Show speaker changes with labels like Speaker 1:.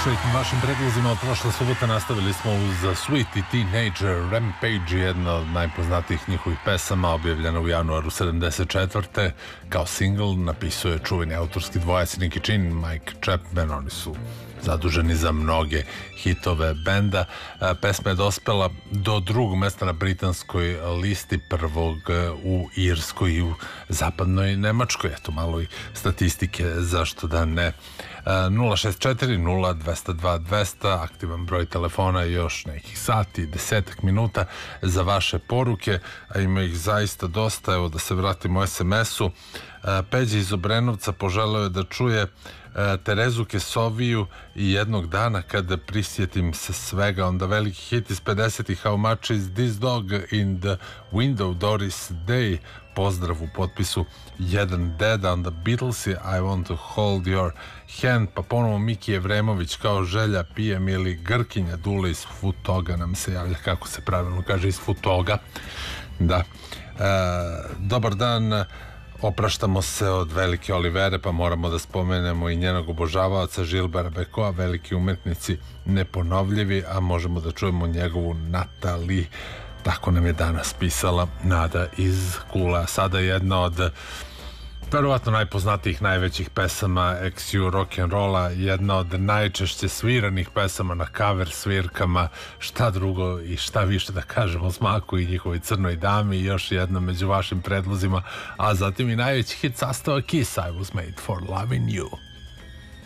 Speaker 1: našim vašim predlozima od prošle subote nastavili smo uz Sweetie Teenager Rampage, jedna od najpoznatijih njihovih pesama, objavljena u januaru 74. Kao single. Napisuje čuveni autorski dvojac Nicky Chinn, Mike Chapman. Oni su zaduženi za mnoge hitove benda. Pesma je dospela do drugog mesta na britanskoj listi, prvog u Irskoj i u zapadnoj Nemačkoj. Eto malo i statistike, zašto da ne. 064 0202 200, aktivan broj telefona, još nekih sati, 10 minuta za vaše poruke, a ima ih zaista dosta. Evo da se vratimo SMS-u. Peđa iz Obrenovca poželeo je da čuje Terezu Kesoviju i jednog dana kada prisjetim se svega, onda veliki hit iz 50-ih, How much is this dog in the window, Doris Day. Pozdrav u potpisu jedan deda, onda Beatlesi, I want to hold your hand, pa ponovo Miki Evremović, Kao želja pijem, ili Grkinja Dule iz Futoga nam se javlja, kako se pravilno kaže, iz Futoga. Da. Dobar dan. Opraštamo se od velike Olivere, pa moramo da spomenemo i njenog obožavaoca Žilbera Bekoa, veliki umetnici neponovljivi, a možemo da čujemo njegovu Natali. Tako nam je danas pisala Nada iz Kula. Sada jedna od verovatno najpoznatijih, najvećih pesama XU rock'n'rolla, jedna od najčešće sviranih pesama na cover svirkama, šta drugo i šta više da kažemo, Smaku i njihovoj Crnoj dami, još jedna među vašim predlozima, a zatim i najveći hit sastava Kiss, I was made for loving you.